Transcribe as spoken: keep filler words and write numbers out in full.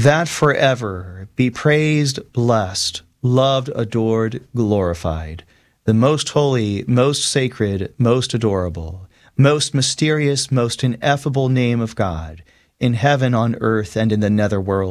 that forever be praised, blessed, loved, adored, glorified, the most holy, most sacred, most adorable, most mysterious, most ineffable name of God, in heaven, on earth, and in the netherworld,